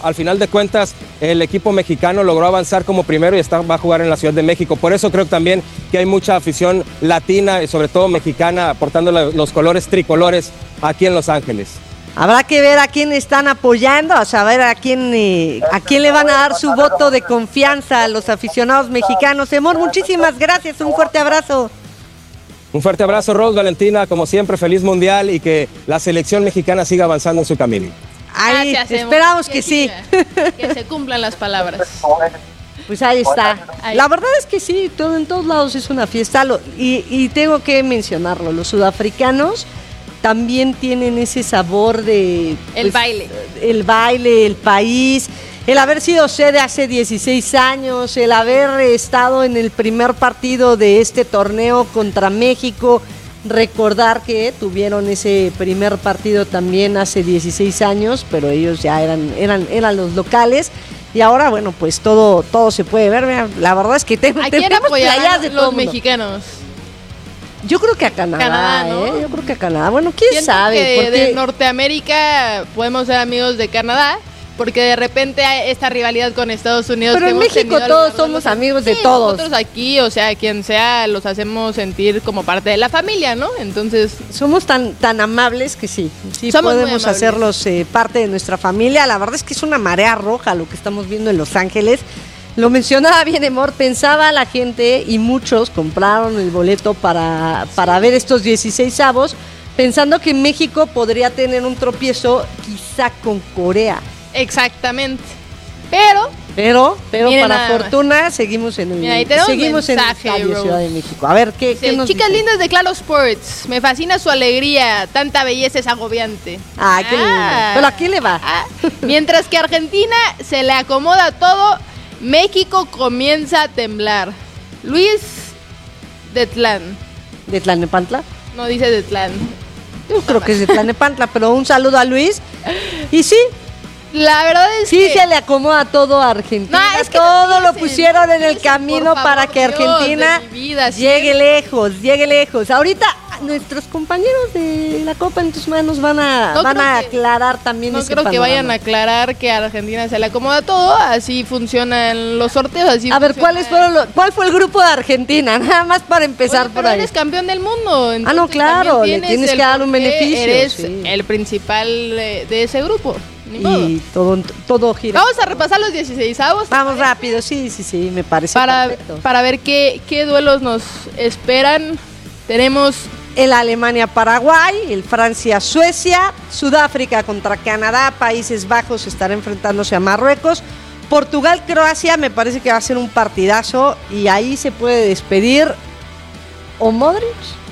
al final de cuentas el equipo mexicano logró avanzar como primero y va a jugar en la Ciudad de México. Por eso creo también que hay mucha afición latina y sobre todo mexicana aportando los colores tricolores aquí en Los Ángeles. Habrá que ver a quién están apoyando, a saber a quién le van a dar su voto de confianza a los aficionados mexicanos. Emor, muchísimas gracias, un fuerte abrazo. Un fuerte abrazo, Rose, Valentina, como siempre, feliz mundial y que la selección mexicana siga avanzando en su camino. Ahí, gracias, esperamos que sí. Que se cumplan las palabras. Pues ahí está. La verdad es que sí, en todos lados es una fiesta. Y tengo que mencionarlo, los sudafricanos también tienen ese sabor de... El baile. El baile, el país, el haber sido sede hace 16 años, el haber estado en el primer partido de este torneo contra México, recordar que tuvieron ese primer partido también hace 16 años, pero ellos ya eran los locales. Y ahora, bueno, pues todo se puede ver. Mira, la verdad es que tenemos playas de los todo mundo. Mexicanos. Yo creo que a Canadá, ¿no? Yo creo que a Canadá. Bueno, quién Siento sabe. Que porque de Norteamérica podemos ser amigos de Canadá, porque de repente hay esta rivalidad con Estados Unidos. Pero que en hemos México tenido todos somos amigos de todos. Nosotros aquí, o sea, quien sea, los hacemos sentir como parte de la familia, ¿no? Entonces somos tan amables que sí somos podemos hacerlos parte de nuestra familia. La verdad es que es una marea roja lo que estamos viendo en Los Ángeles. Lo mencionaba bien, Emor, pensaba la gente y muchos compraron el boleto para ver estos 16avos, pensando que México podría tener un tropiezo quizá con Corea. Exactamente. Pero para fortuna seguimos en el estadio Ciudad de México. A ver, ¿qué nos chicas dice? lindas de Claro Sports, me fascina su alegría, tanta belleza es agobiante. Qué lindo. ¿Pero a quién le va? Mientras que Argentina se le acomoda todo, México comienza a temblar. Luis Detlán. ¿De Tlalnepantla? No dice Detlán. Yo creo que es de Tlalnepantla, pero un saludo a Luis. Y sí, la verdad es sí que se le acomoda todo a Argentina. No, es que todo no lo pusieron en el por camino favor, para que Argentina Dios de mi vida, llegue lejos. Ahorita nuestros compañeros de la Copa en tus manos van a aclarar también ese panorama. No creo que vayan a aclarar que a Argentina se le acomoda todo, así funcionan los sorteos. Así a ver, ¿cuál fue el grupo de Argentina? Nada más para empezar por ahí. Eres campeón del mundo. No, claro, le tienes que dar un beneficio. Eres el principal de ese grupo. Y todo gira. Vamos a repasar los 16avos. Vamos rápido, sí, me parece perfecto. Para ver qué duelos nos esperan. Tenemos el Alemania-Paraguay, el Francia-Suecia, Sudáfrica contra Canadá, Países Bajos estará enfrentándose a Marruecos, Portugal-Croacia, me parece que va a ser un partidazo y ahí se puede despedir o Modric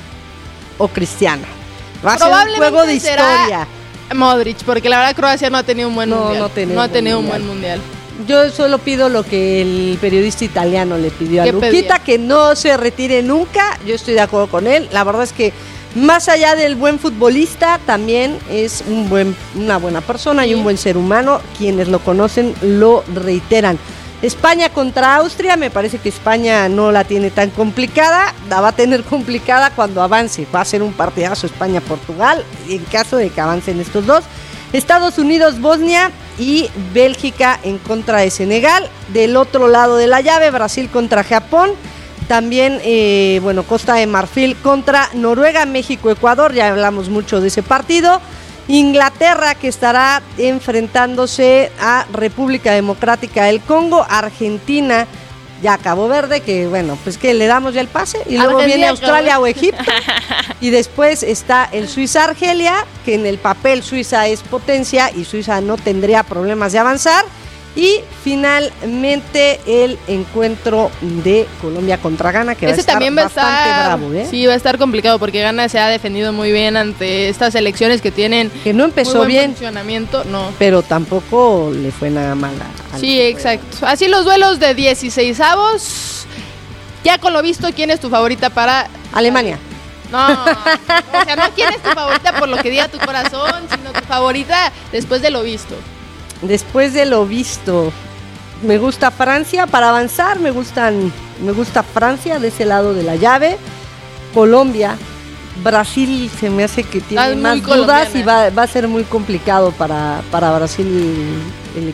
o Cristiano. Va a ser un juego de historia. Modric, porque la verdad Croacia no ha tenido un buen mundial. No ha tenido un buen mundial. Yo solo pido lo que el periodista italiano le pidió a Luquita, que no se retire nunca. Yo estoy de acuerdo con él. La verdad es que más allá del buen futbolista, también es una buena persona y un buen ser humano. Quienes lo conocen lo reiteran. España contra Austria, me parece que España no la tiene tan complicada, la va a tener complicada cuando avance. Va a ser un partidazo España-Portugal, en caso de que avancen estos dos. Estados Unidos-Bosnia y Bélgica en contra de Senegal. Del otro lado de la llave, Brasil contra Japón. También, Costa de Marfil contra Noruega, México-Ecuador, ya hablamos mucho de ese partido. Inglaterra, que estará enfrentándose a República Democrática del Congo. Argentina, ya Cabo Verde, que pues que le damos ya el pase. Y luego viene Australia o Egipto. Y después está el Suiza-Argelia, que en el papel Suiza es potencia y Suiza no tendría problemas de avanzar. Y finalmente el encuentro de Colombia contra Ghana, que va a estar bastante bravo. Sí, va a estar complicado porque Ghana se ha defendido muy bien ante estas elecciones que tienen. Que no empezó muy buen bien. Funcionamiento, no. Pero tampoco le fue nada mal. Sí, exacto. Así los duelos de 16avos. Ya con lo visto, ¿quién es tu favorita para Alemania? No, o sea, no quién es tu favorita por lo que diga tu corazón, sino tu favorita después de lo visto. Después de lo visto, me gusta Francia para avanzar, me gusta Francia de ese lado de la llave, Colombia, Brasil se me hace que tiene más dudas y va a ser muy complicado para Brasil